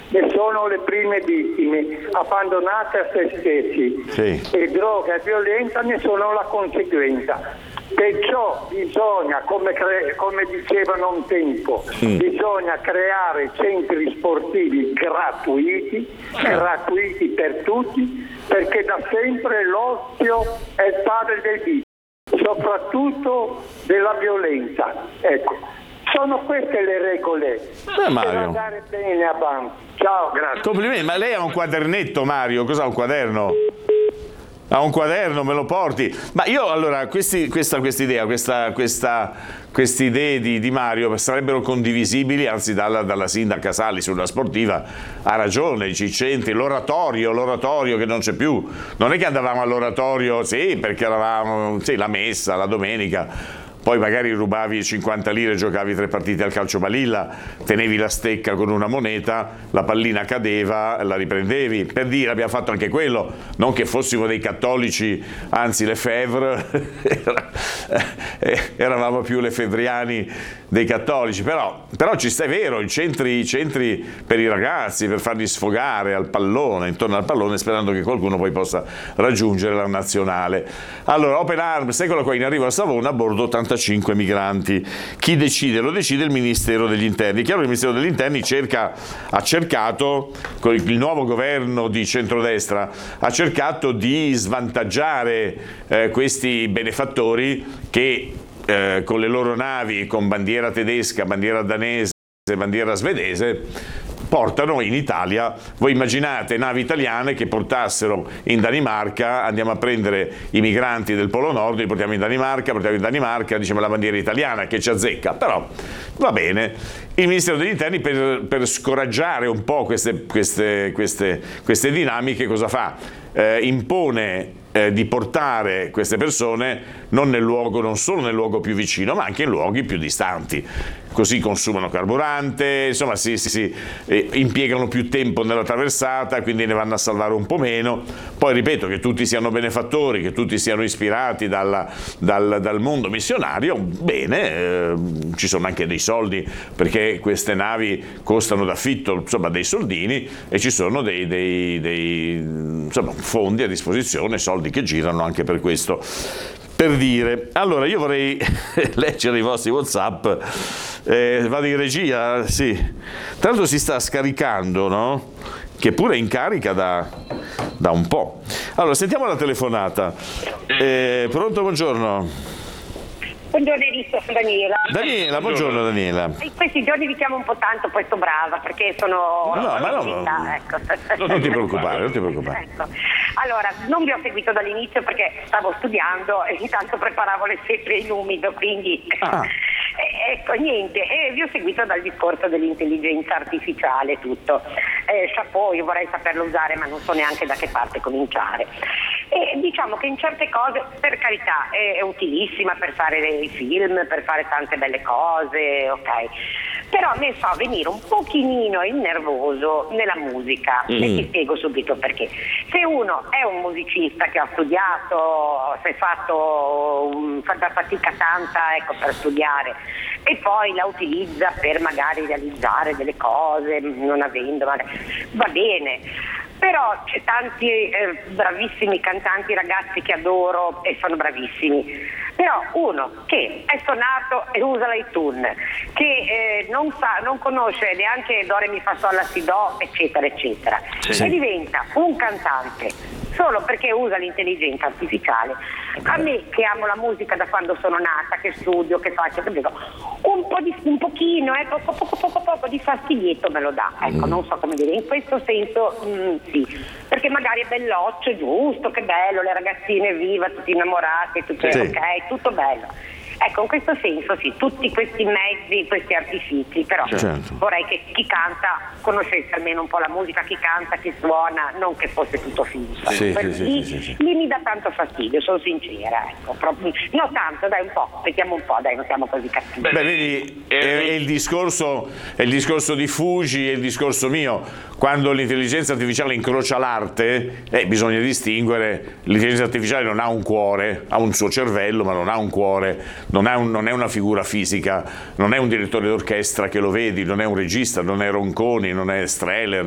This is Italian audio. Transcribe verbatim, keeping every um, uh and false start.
ne sono le prime vittime, abbandonate a se stessi, sì. E droga e violenza ne sono la conseguenza. Perciò bisogna, come, cre- come dicevano un tempo, mm. bisogna creare centri sportivi gratuiti, gratuiti per tutti, perché da sempre l'ozio è il padre del vizio, soprattutto della violenza. Ecco, sono queste le regole eh, per Mario. andare bene avanti. Ciao, grazie. Complimenti, ma lei ha un quadernetto, Mario? Cos'ha, un quaderno? Ha un quaderno, me lo porti? Ma io allora, questi, questa idea, questa, questa, queste idee di, di Mario sarebbero condivisibili, anzi dalla, dalla sindaca Sali sulla sportiva ha ragione, i centri, l'oratorio, l'oratorio che non c'è più. Non è che andavamo all'oratorio, sì, perché eravamo, sì, la messa, la domenica. Poi magari rubavi cinquanta lire, giocavi tre partite al calcio balilla, tenevi la stecca con una moneta, la pallina cadeva, la riprendevi. Per dire, abbiamo fatto anche quello, non che fossimo dei cattolici, anzi le Fevre, eravamo più le fevriani dei cattolici, però, però ci sta, è vero, i centri, i centri per i ragazzi, per farli sfogare al pallone, intorno al pallone, sperando che qualcuno poi possa raggiungere la nazionale. Allora, Open Arms, eccolo qua, in arrivo a Savona, a bordo ottantacinque migranti. Chi decide? Lo decide il Ministero degli Interni. Chiaro, il Ministero degli Interni cerca, ha cercato, con il nuovo governo di centrodestra, ha cercato di svantaggiare eh, questi benefattori che eh, con le loro navi, con bandiera tedesca, bandiera danese, bandiera svedese, portano in Italia. Voi immaginate navi italiane che portassero in Danimarca, andiamo a prendere i migranti del Polo Nord, li portiamo in Danimarca, portiamo in Danimarca, diciamo la bandiera italiana che ci azzecca, però va bene. Il Ministero degli Interni per, per scoraggiare un po' queste, queste, queste, queste dinamiche cosa fa? Eh, impone eh, di portare queste persone non nel luogo, non solo nel luogo più vicino, ma anche in luoghi più distanti. Così consumano carburante, insomma si, si, si eh, impiegano più tempo nella traversata, quindi ne vanno a salvare un po' meno. Poi ripeto, che tutti siano benefattori, che tutti siano ispirati dalla, dal, dal mondo missionario, bene, eh, ci sono anche dei soldi, perché queste navi costano d'affitto, insomma, dei soldini, e ci sono dei, dei, dei insomma, fondi a disposizione, soldi che girano anche per questo. Per dire, allora io vorrei leggere i vostri WhatsApp, eh, vado in regia, sì. Tra l'altro si sta scaricando, no? Che pure è in carica da, da un po'. Allora, sentiamo la telefonata. Eh, pronto, buongiorno. Buongiorno Enrico, sono Daniela. Daniela, buongiorno Daniela. In questi giorni vi chiamo un po' tanto, poi sto brava, perché sono... No, ma no, città, no, ecco. non ti preoccupare, non ti preoccupare. Ecco. Allora, non vi ho seguito dall'inizio perché stavo studiando e intanto preparavo le siepi in umido, quindi... Ah. Eh, ecco, niente, e vi ho seguito dal discorso dell'intelligenza artificiale tutto. Eh, chapeau, io vorrei saperlo usare, ma non so neanche da che parte cominciare. E diciamo che in certe cose, per carità, è, è utilissima per fare dei film, per fare tante belle cose, ok. Però mi fa venire un pochino il nervoso nella musica, mm. e ti spiego subito perché. Se uno è un musicista che ha studiato, si è fatto un, fa fatica tanta, ecco, per studiare, e poi la utilizza per magari realizzare delle cose, non avendo, magari, va bene. Però c'è tanti eh, bravissimi cantanti ragazzi che adoro e sono bravissimi. Però uno che è suonato e usa l'iTunes, che eh, non sa, non conosce neanche Do, Re, Mi, Fa, Sol, La, Si, Do, eccetera, eccetera, sì. E diventa un cantante solo perché usa l'intelligenza artificiale. A me, che amo la musica da quando sono nata, che studio, che faccio, che dico, un po' di, un pochino, eh, poco, poco, poco, poco di fastidietto me lo dà. Ecco, mm. non so come dire, in questo senso mm, sì, perché magari è belloccio, giusto, che bello, le ragazzine viva, tutti innamorati, tutte, sì. Ok, tutto bello. Ecco, in questo senso sì, tutti questi mezzi, questi artifici, però certo. Vorrei che chi canta conoscesse almeno un po' la musica, chi canta, chi suona, non che fosse tutto finto. Sì, per sì, lì, sì, sì, sì. lì mi dà tanto fastidio, sono sincera, ecco, proprio, no tanto, dai un po', aspettiamo un po', dai, non siamo così cattivi. Beh, vedi, è, è, il discorso, è il discorso di Fuji, è il discorso mio. Quando l'intelligenza artificiale incrocia l'arte, eh, bisogna distinguere, l'intelligenza artificiale non ha un cuore, ha un suo cervello, ma non ha un cuore, non è, un, non è una figura fisica, non è un direttore d'orchestra che lo vedi, non è un regista, non è Ronconi, non è Streller,